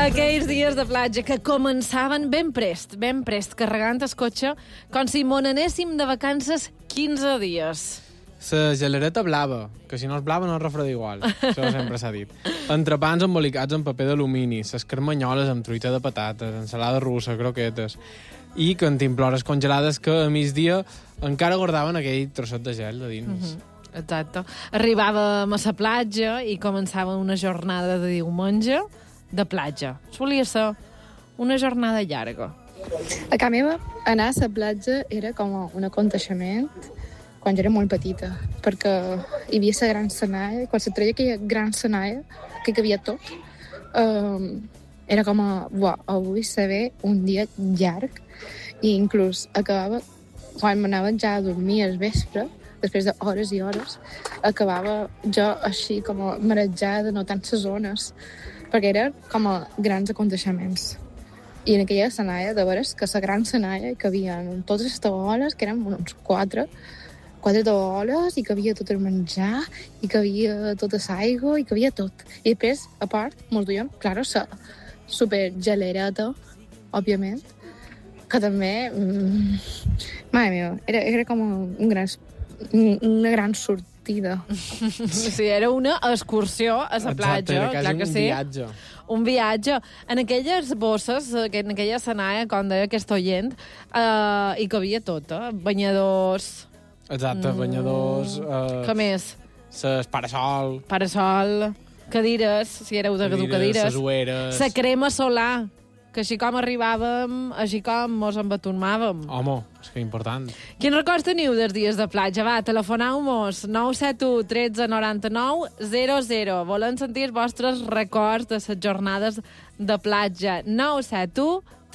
Aquells dies de platja que començaven ben prest, carregant el cotxe, com si mon anéssim de vacances 15 dies. La gelareta blava, que si no és blava no es refreda igual. Això sempre s'ha dit. Entrepans embolicats en paper d'alumini, les carmanyoles amb truita de patates, ensalada russa, croquetes i cantimplores congelades que a migdia encara guardaven aquell trosset de gel de dins. Exacte. Arribàvem a la platja i començava una jornada de diumenge de platja. Solia ser una jornada llarga. A casa meva, anar a la platja era com un aconteixement quan jo era molt petita, perquè hi havia la gran senaia, quan se treia aquella gran senaia, que hi havia tot, era com avui se ve un dia llarg, i inclús acabava, quan m'anava ja a dormir al vespre, després d'hores i hores, acabava jo així com marejada, notant les zones, perquè eren com grans aconteixements. I en aquella senaia, de veres que la gran senaia, que havia totes les taboles, que eren uns quatre taboles, i que havia tot el menjar, i que havia tota l'aigua, i que havia tot. I després, a part, mos duíem, clar, la super gelereta, òbviament, que també, mare meva, era com una gran sortida. Sí, era una excursió a la platja. Exacte, era clar que un sí. viatge. Un viatge. En aquelles bosses, en aquella senaia, com deia aquest oient, hi cabia tot, banyadors... Exacte, banyadors... Què més? Ses parasol... Parasol, cadires, si éreu de dur cadires. Ses ueres... La crema solar, que així com arribàvem, així com mos embatumàvem. Home, és que important. Quins records teniu dels dies de platja? Va, telefoneu-mos 971 13 99 00. Volem sentir els vostres records de les jornades de platja. 971